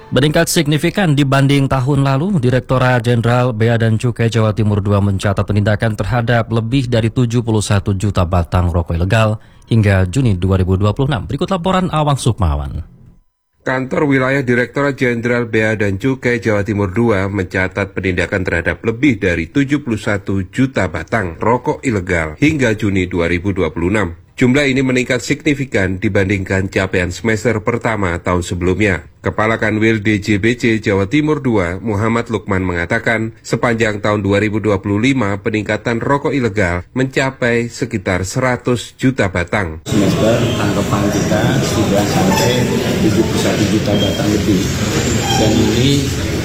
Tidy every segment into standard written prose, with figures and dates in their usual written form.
Meningkat signifikan dibanding tahun lalu, Direktorat Jenderal Bea dan Cukai Jawa Timur II mencatat penindakan terhadap lebih dari 71 juta batang rokok ilegal hingga Juni 2026. Berikut laporan Awang Sukmawan. Kantor Wilayah Direktorat Jenderal Bea dan Cukai Jawa Timur II mencatat penindakan terhadap lebih dari 71 juta batang rokok ilegal hingga Juni 2026. Jumlah ini meningkat signifikan dibandingkan capaian semester pertama tahun sebelumnya. Kepala Kanwil DJBC Jawa Timur II, Muhammad Lukman mengatakan, sepanjang tahun 2025 peningkatan rokok ilegal mencapai sekitar 100 juta batang. Semester tangkapan kita sudah sampai 71 juta batang lebih. Dan ini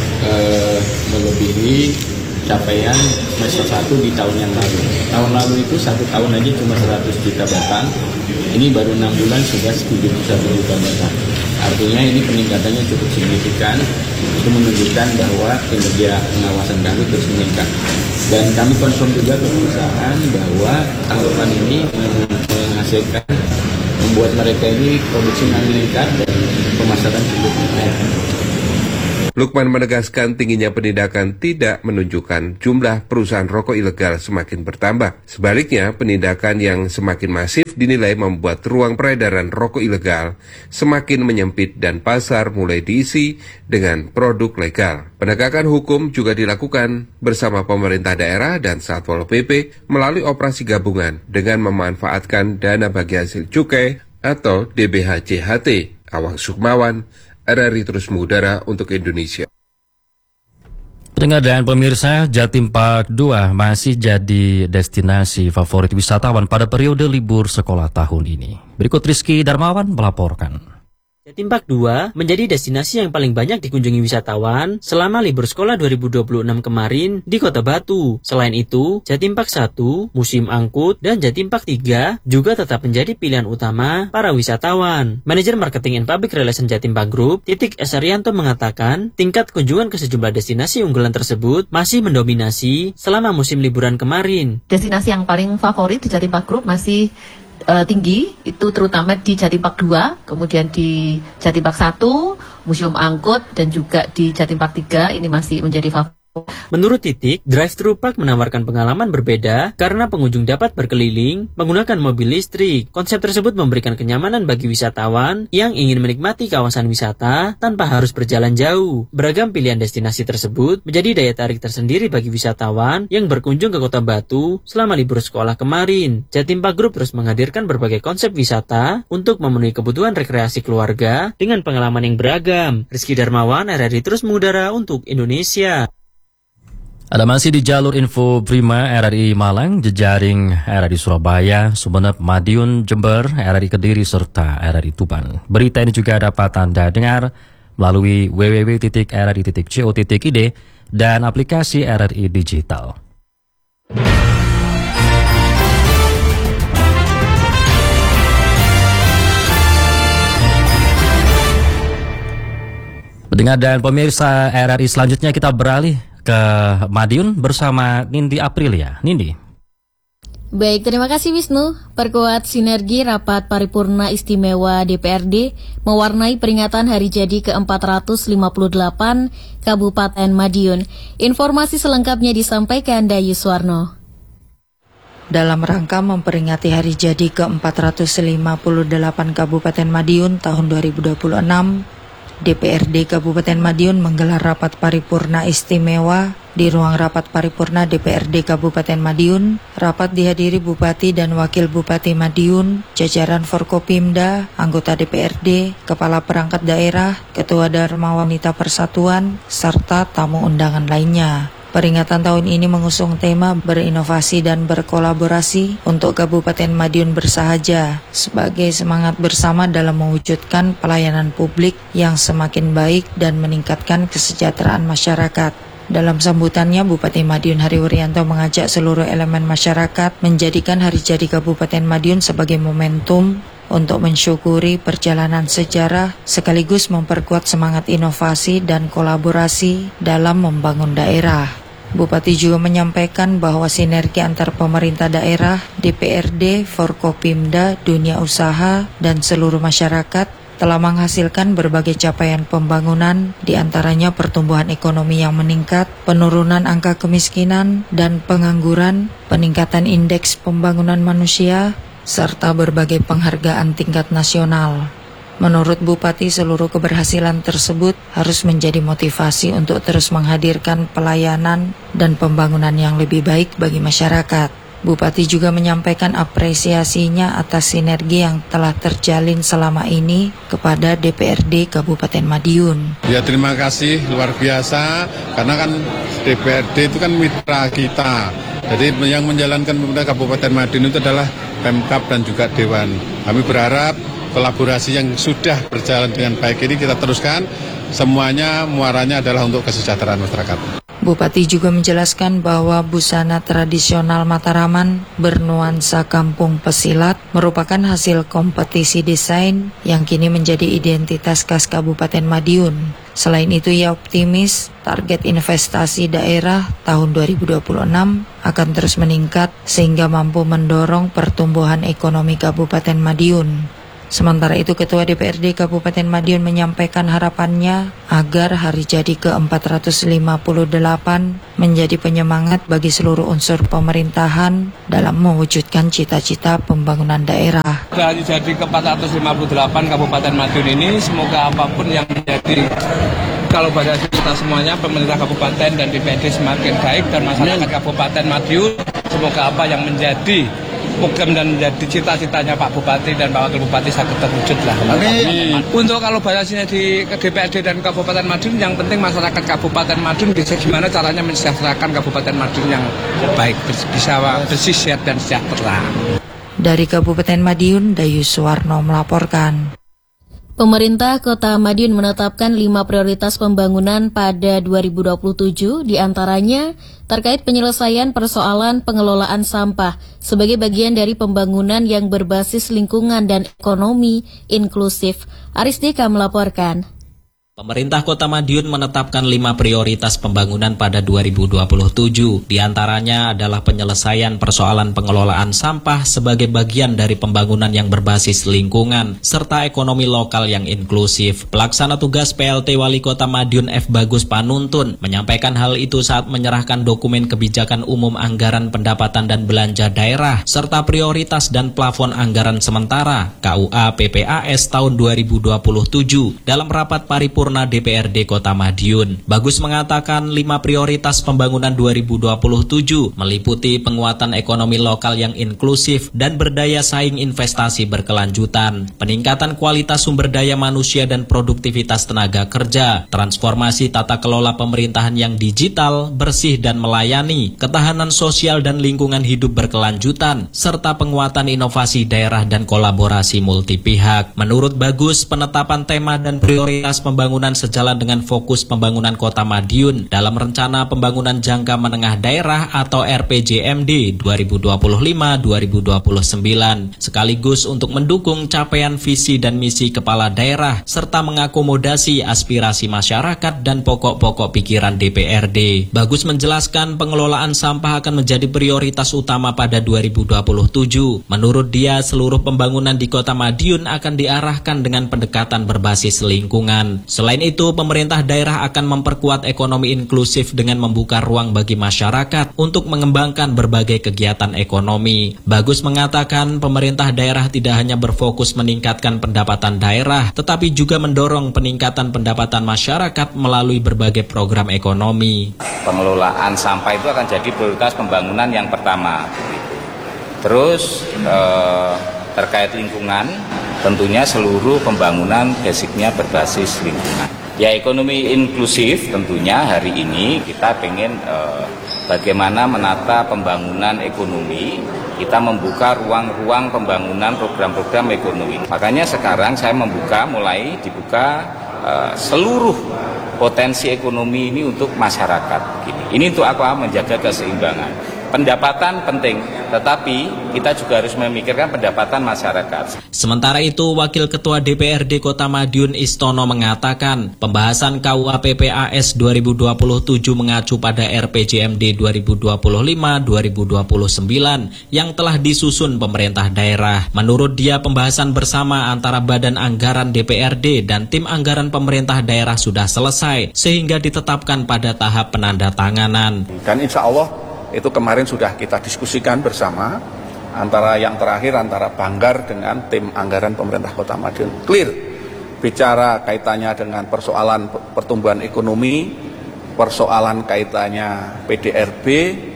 melebihi capaian semester 1 di tahun yang lalu. Tahun lalu itu 1 tahun aja cuma 100 juta batang, ini baru 6 bulan sudah 71 juta batang. Artinya ini peningkatannya cukup signifikan, itu menunjukkan bahwa kinerja pengawasan kami terus meningkat. Dan kami konfirm juga ke perusahaan bahwa tangkapan ini menghasilkan, membuat mereka ini produksi meningkat dan pemasaran cukup naik. Lukman menegaskan tingginya penindakan tidak menunjukkan jumlah perusahaan rokok ilegal semakin bertambah. Sebaliknya, penindakan yang semakin masif dinilai membuat ruang peredaran rokok ilegal semakin menyempit dan pasar mulai diisi dengan produk legal. Penegakan hukum juga dilakukan bersama pemerintah daerah dan Satpol PP melalui operasi gabungan dengan memanfaatkan dana bagi hasil cukai atau DBHJHT. Awang Sukmawan, RRI Terus Mengudara untuk Indonesia. Pendengar dan pemirsa, Jatim Park 2 masih jadi destinasi favorit wisatawan pada periode libur sekolah tahun ini. Berikut Rizky Darmawan melaporkan. Jatim Park 2 menjadi destinasi yang paling banyak dikunjungi wisatawan selama libur sekolah 2026 kemarin di Kota Batu. Selain itu, Jatim Park 1, Museum Angkut, dan Jatim Park 3 juga tetap menjadi pilihan utama para wisatawan. Manajer Marketing and Public Relations Jatim Park Group, Titik S. Arianto mengatakan, tingkat kunjungan ke sejumlah destinasi unggulan tersebut masih mendominasi selama musim liburan kemarin. Destinasi yang paling favorit di Jatim Park Group masih tinggi, itu terutama di Jatim Park 2, kemudian di Jatim Park 1, Museum Angkut, dan juga di Jatim Park 3 ini masih menjadi favorit. Menurut Titik, drive-thru park menawarkan pengalaman berbeda karena pengunjung dapat berkeliling menggunakan mobil listrik. Konsep tersebut memberikan kenyamanan bagi wisatawan yang ingin menikmati kawasan wisata tanpa harus berjalan jauh. Beragam pilihan destinasi tersebut menjadi daya tarik tersendiri bagi wisatawan yang berkunjung ke Kota Batu selama libur sekolah kemarin. Jatim Park Group terus menghadirkan berbagai konsep wisata untuk memenuhi kebutuhan rekreasi keluarga dengan pengalaman yang beragam. Rizky Darmawan, RRI Terus Mengudara untuk Indonesia. Ada masih di jalur info Prima RRI Malang, jejaring RRI Surabaya, Sumeneb, Madiun, Jember, RRI Kediri, serta RRI Tuban. Berita ini juga dapat Anda dengar melalui www.rri.co.id dan aplikasi RRI Digital. Pendengar dan pemirsa RRI, selanjutnya kita beralih ke Madiun bersama Nindi Aprilia. Nindi. Baik, terima kasih Wisnu. Perkuat sinergi rapat paripurna istimewa DPRD mewarnai peringatan hari jadi ke-458 Kabupaten Madiun. Informasi selengkapnya disampaikan Dayu Suwarno. Dalam rangka memperingati hari jadi ke-458 Kabupaten Madiun tahun 2026, DPRD Kabupaten Madiun menggelar rapat paripurna istimewa di ruang rapat paripurna DPRD Kabupaten Madiun. Rapat dihadiri Bupati dan Wakil Bupati Madiun, jajaran Forkopimda, anggota DPRD, kepala perangkat daerah, ketua Dharma Wanita Persatuan, serta tamu undangan lainnya. Peringatan tahun ini mengusung tema berinovasi dan berkolaborasi untuk Kabupaten Madiun bersahaja sebagai semangat bersama dalam mewujudkan pelayanan publik yang semakin baik dan meningkatkan kesejahteraan masyarakat. Dalam sambutannya, Bupati Madiun Hari Wuryanto mengajak seluruh elemen masyarakat menjadikan hari jadi Kabupaten Madiun sebagai momentum untuk mensyukuri perjalanan sejarah sekaligus memperkuat semangat inovasi dan kolaborasi dalam membangun daerah. Bupati juga menyampaikan bahwa sinergi antar pemerintah daerah, DPRD, Forkopimda, dunia usaha, dan seluruh masyarakat telah menghasilkan berbagai capaian pembangunan, diantaranya pertumbuhan ekonomi yang meningkat, penurunan angka kemiskinan dan pengangguran, peningkatan indeks pembangunan manusia, serta berbagai penghargaan tingkat nasional. Menurut Bupati, seluruh keberhasilan tersebut harus menjadi motivasi untuk terus menghadirkan pelayanan dan pembangunan yang lebih baik bagi masyarakat. Bupati juga menyampaikan apresiasinya atas sinergi yang telah terjalin selama ini kepada DPRD Kabupaten Madiun. Ya, terima kasih luar biasa, karena kan DPRD itu kan mitra kita. Jadi yang menjalankan pemerintah Kabupaten Madiun itu adalah Pemkab dan juga Dewan. Kami berharap kolaborasi yang sudah berjalan dengan baik ini kita teruskan, semuanya muaranya adalah untuk kesejahteraan masyarakat. Bupati juga menjelaskan bahwa busana tradisional Mataraman bernuansa kampung pesilat merupakan hasil kompetisi desain yang kini menjadi identitas khas Kabupaten Madiun. Selain itu, ia optimis target investasi daerah tahun 2026 akan terus meningkat sehingga mampu mendorong pertumbuhan ekonomi Kabupaten Madiun. Sementara itu, Ketua DPRD Kabupaten Madiun menyampaikan harapannya agar hari jadi ke-458 menjadi penyemangat bagi seluruh unsur pemerintahan dalam mewujudkan cita-cita pembangunan daerah. Hari jadi ke-458 Kabupaten Madiun ini, semoga apapun yang menjadi, kalau pada kita semuanya, pemerintah kabupaten dan DPRD semakin baik dan masyarakat Kabupaten Madiun, semoga apa yang menjadi program dan menjadi cita-citanya Pak Bupati dan Pak Wakil Bupati sangat terwujud lah. Untuk kalau bahasanya di DPRD dan Kabupaten Madiun, yang penting masyarakat Kabupaten Madiun bisa gimana caranya mensejahterakan Kabupaten Madiun yang baik, bisa bersih, sehat dan sejahtera. Dari Kabupaten Madiun, Dayu Suwarno melaporkan. Pemerintah Kota Madiun menetapkan 5 prioritas pembangunan pada 2027, diantaranya terkait penyelesaian persoalan pengelolaan sampah sebagai bagian dari pembangunan yang berbasis lingkungan dan ekonomi inklusif. Aris Deka melaporkan. Pemerintah Kota Madiun menetapkan 5 prioritas pembangunan pada 2027. Di antaranya adalah penyelesaian persoalan pengelolaan sampah sebagai bagian dari pembangunan yang berbasis lingkungan, serta ekonomi lokal yang inklusif. Pelaksana tugas PLT Wali Kota Madiun F. Bagus Panuntun menyampaikan hal itu saat menyerahkan dokumen kebijakan umum anggaran pendapatan dan belanja daerah, serta prioritas dan plafon anggaran sementara KUA PPAS tahun 2027 dalam rapat paripurna DPRD Kota Madiun. Bagus mengatakan 5 prioritas pembangunan 2027 meliputi penguatan ekonomi lokal yang inklusif dan berdaya saing investasi berkelanjutan, peningkatan kualitas sumber daya manusia dan produktivitas tenaga kerja, transformasi tata kelola pemerintahan yang digital, bersih dan melayani, ketahanan sosial dan lingkungan hidup berkelanjutan, serta penguatan inovasi daerah dan kolaborasi multi pihak. Menurut Bagus, penetapan tema dan prioritas pembangunan sejalan dengan fokus pembangunan Kota Madiun dalam Rencana Pembangunan Jangka Menengah Daerah atau RPJMD 2025-2029, sekaligus untuk mendukung capaian visi dan misi kepala daerah serta mengakomodasi aspirasi masyarakat dan pokok-pokok pikiran DPRD. Bagus menjelaskan pengelolaan sampah akan menjadi prioritas utama pada 2027. Menurut dia, seluruh pembangunan di Kota Madiun akan diarahkan dengan pendekatan berbasis lingkungan. Selain itu, pemerintah daerah akan memperkuat ekonomi inklusif dengan membuka ruang bagi masyarakat untuk mengembangkan berbagai kegiatan ekonomi. Bagus mengatakan pemerintah daerah tidak hanya berfokus meningkatkan pendapatan daerah, tetapi juga mendorong peningkatan pendapatan masyarakat melalui berbagai program ekonomi. Pengelolaan sampah itu akan jadi prioritas pembangunan yang pertama. Terus terkait lingkungan, tentunya seluruh pembangunan basicnya berbasis lingkungan. Ya, ekonomi inklusif tentunya hari ini kita pengen bagaimana menata pembangunan ekonomi, kita membuka ruang-ruang pembangunan program-program ekonomi. Makanya sekarang saya mulai dibuka seluruh potensi ekonomi ini untuk masyarakat. Ini untuk apa? Menjaga keseimbangan. Pendapatan penting, tetapi kita juga harus memikirkan pendapatan masyarakat. Sementara itu, Wakil Ketua DPRD Kota Madiun Istono mengatakan, pembahasan KUHP-PAS 2027 mengacu pada RPJMD 2025-2029 yang telah disusun pemerintah daerah. Menurut dia, pembahasan bersama antara Badan Anggaran DPRD dan Tim Anggaran Pemerintah Daerah sudah selesai, sehingga ditetapkan pada tahap penandatanganan. Dan insya Allah itu kemarin sudah kita diskusikan bersama antara yang terakhir antara Banggar dengan tim anggaran pemerintah Kota Madiun. Clear bicara kaitannya dengan persoalan pertumbuhan ekonomi, persoalan kaitannya PDRB,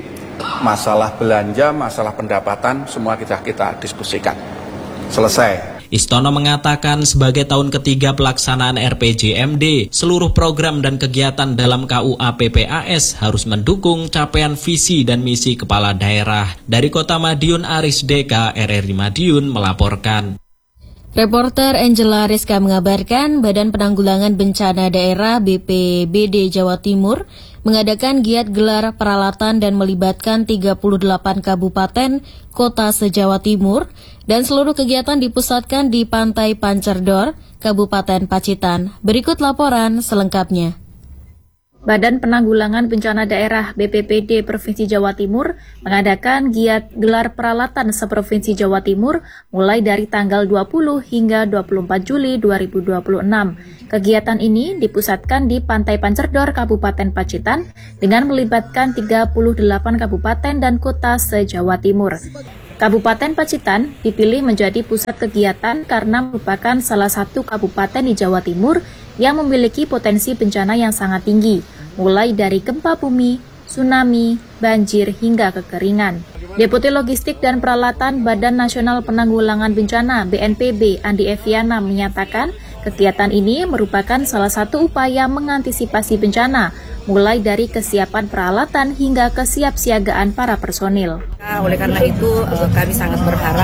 masalah belanja, masalah pendapatan, semua kita diskusikan. Selesai. Istono mengatakan sebagai tahun ketiga pelaksanaan RPJMD, seluruh program dan kegiatan dalam KUHP-PAS harus mendukung capaian visi dan misi kepala daerah. Dari Kota Madiun, Aris Deka, RRI Madiun melaporkan. Reporter Angela Rizka mengabarkan Badan Penanggulangan Bencana Daerah BPBD Jawa Timur mengadakan giat gelar peralatan dan melibatkan 38 kabupaten kota se-Jawa Timur dan seluruh kegiatan dipusatkan di Pantai Pancerdor, Kabupaten Pacitan. Berikut laporan selengkapnya. Badan Penanggulangan Bencana Daerah BPBD Provinsi Jawa Timur mengadakan giat gelar peralatan se-Provinsi Jawa Timur mulai dari tanggal 20 hingga 24 Juli 2026. Kegiatan ini dipusatkan di Pantai Pancerdor, Kabupaten Pacitan dengan melibatkan 38 kabupaten dan kota se-Jawa Timur. Kabupaten Pacitan dipilih menjadi pusat kegiatan karena merupakan salah satu kabupaten di Jawa Timur yang memiliki potensi bencana yang sangat tinggi, mulai dari gempa bumi, tsunami, banjir, hingga kekeringan. Deputi Logistik dan Peralatan Badan Nasional Penanggulangan Bencana BNPB Andi Eviana menyatakan kegiatan ini merupakan salah satu upaya mengantisipasi bencana, mulai dari kesiapan peralatan hingga kesiapsiagaan para personil. Oleh karena itu kami sangat berharap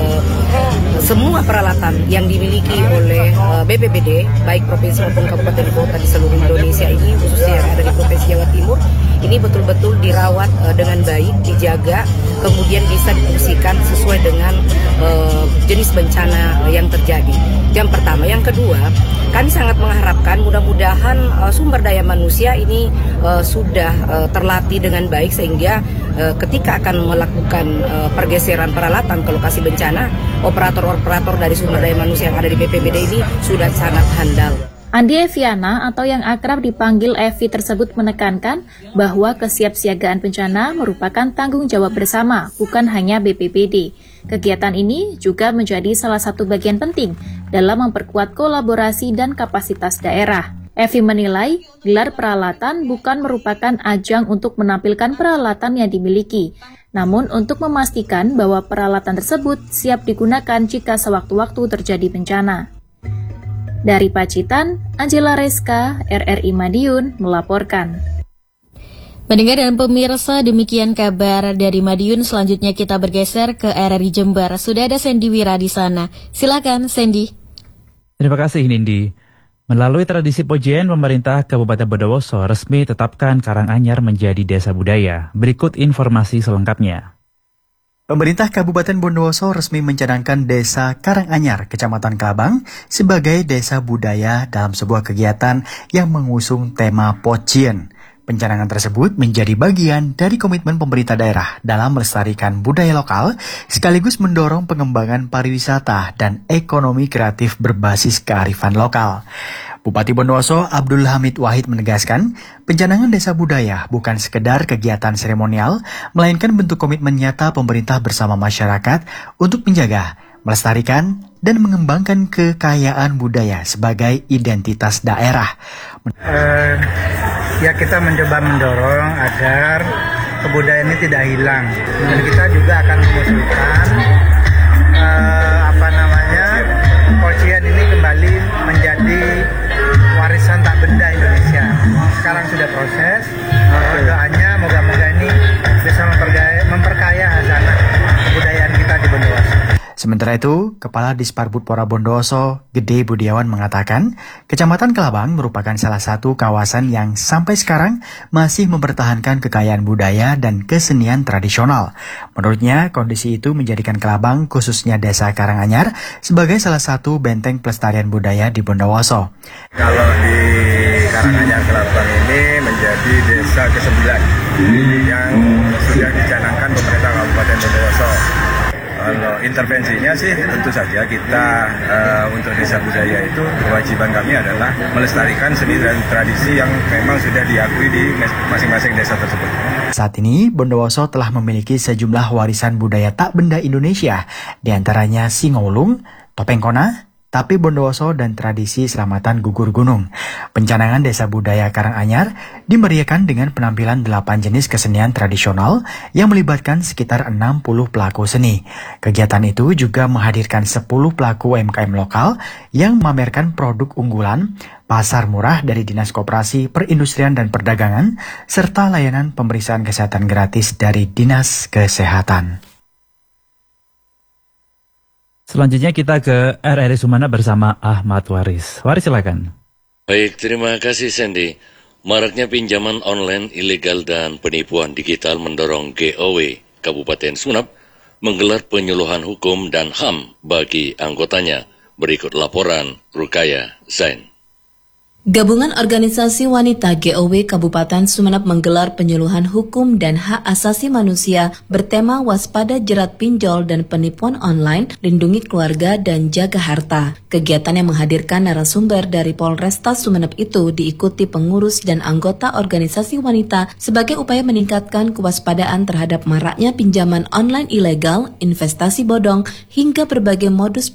semua peralatan yang dimiliki oleh BPBD, baik provinsi maupun kabupaten kota di seluruh Indonesia ini, khususnya yang ada di Provinsi Jawa Timur, ini betul-betul dirawat dengan baik, dijaga, kemudian bisa difungsikan sesuai dengan jenis bencana yang terjadi. Yang pertama. Yang kedua, kami sangat mengharapkan mudah-mudahan sumber daya manusia ini sudah terlatih dengan baik sehingga ketika akan melakukan pergeseran peralatan ke lokasi bencana, operator-operator dari sumber daya manusia yang ada di BPBD ini sudah sangat handal. Andi Eviana atau yang akrab dipanggil Evi tersebut menekankan bahwa kesiapsiagaan bencana merupakan tanggung jawab bersama, bukan hanya BPBD. Kegiatan ini juga menjadi salah satu bagian penting dalam memperkuat kolaborasi dan kapasitas daerah. Evi menilai gelar peralatan bukan merupakan ajang untuk menampilkan peralatan yang dimiliki, namun untuk memastikan bahwa peralatan tersebut siap digunakan jika sewaktu-waktu terjadi bencana. Dari Pacitan, Angela Rizka, RRI Madiun melaporkan. Pendengar dan pemirsa, demikian kabar dari Madiun. Selanjutnya kita bergeser ke RRI Jember. Sudah ada Sandy Wira di sana. Silakan, Sandy. Terima kasih, Nindi. Melalui tradisi pujian, pemerintah Kabupaten Bondowoso resmi tetapkan Karanganyar menjadi desa budaya. Berikut informasi selengkapnya. Pemerintah Kabupaten Bondowoso resmi mencadangkan Desa Karanganyar, Kecamatan Kelabang, sebagai desa budaya dalam sebuah kegiatan yang mengusung tema Pocien. Pencanangan tersebut menjadi bagian dari komitmen pemerintah daerah dalam melestarikan budaya lokal, sekaligus mendorong pengembangan pariwisata dan ekonomi kreatif berbasis kearifan lokal. Bupati Bondowoso Abdul Hamid Wahid menegaskan, pencanangan desa budaya bukan sekedar kegiatan seremonial, melainkan bentuk komitmen nyata pemerintah bersama masyarakat untuk menjaga, melestarikan, dan mengembangkan kekayaan budaya sebagai identitas daerah. Ya, kita mencoba mendorong agar kebudayaan ini tidak hilang, dan kita juga akan mengusulkan Pocien ini kembali menjadi warisan tak benda Indonesia. Sekarang sudah proses, doanya moga-moga ini bisa memperkaya hazanah kebudayaan kita di Bondowoso. Sementara Sementara itu, Kepala Disparbudpora Bondowoso, Gede Budiawan mengatakan, Kecamatan Kelabang merupakan salah satu kawasan yang sampai sekarang masih mempertahankan kekayaan budaya dan kesenian tradisional. Menurutnya, kondisi itu menjadikan Kelabang, khususnya Desa Karanganyar, sebagai salah satu benteng pelestarian budaya di Bondowoso. Kalau di Karanganyar Kelabang ini menjadi desa ke-9 yang sudah dicanangkan pemerintah Kabupaten Bondowoso. Kalau intervensinya sih tentu saja kita untuk desa budaya itu kewajiban kami adalah melestarikan seni dan tradisi yang memang sudah diakui di masing-masing desa tersebut. Saat ini, Bondowoso telah memiliki sejumlah warisan budaya tak benda Indonesia, diantaranya Singolung, Topeng Kona, Tapi Bondowoso dan tradisi selamatan gugur gunung. Pencanangan Desa Budaya Karanganyar dimeriahkan dengan penampilan 8 jenis kesenian tradisional yang melibatkan sekitar 60 pelaku seni. Kegiatan itu juga menghadirkan 10 pelaku UMKM lokal yang memamerkan produk unggulan, pasar murah dari Dinas Koperasi, Perindustrian dan Perdagangan, serta layanan pemeriksaan kesehatan gratis dari Dinas Kesehatan. Selanjutnya kita ke RRI Sumana bersama Ahmad Waris. Waris silakan. Baik, terima kasih Sandy. Maraknya pinjaman online ilegal dan penipuan digital mendorong GOW Kabupaten Sumeneb menggelar penyuluhan hukum dan HAM bagi anggotanya. Berikut laporan Rukaya Zain. Gabungan Organisasi Wanita GOW Kabupaten Sumeneb menggelar penyuluhan hukum dan hak asasi manusia bertema waspada jerat pinjol dan penipuan online, lindungi keluarga dan jaga harta. Kegiatan yang menghadirkan narasumber dari Polresta Sumeneb itu diikuti pengurus dan anggota organisasi wanita sebagai upaya meningkatkan kewaspadaan terhadap maraknya pinjaman online ilegal, investasi bodong, hingga berbagai modus